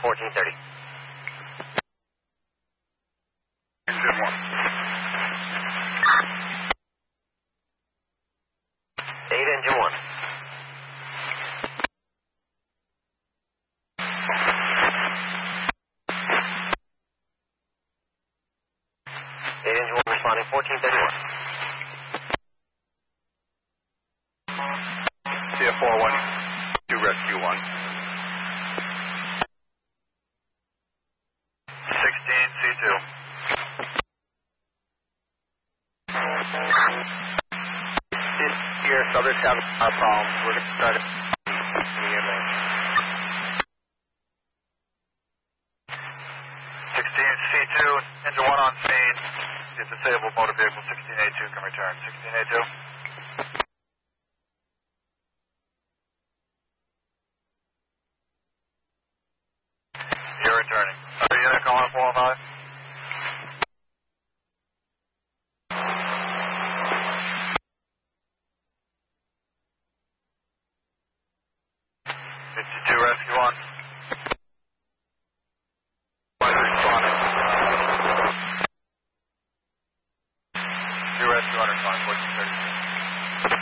1430. Engine 1. 8 engine 1. 8 engine 1 responding 1431. CF4 1 to rescue 1. 16C2. Here, Southern have problems. We're going to try to immediately. 16C2, engine 1 on scene. Get disabled motor vehicle 16A2 can return. 16A2. You're returning. Other unit calling 405.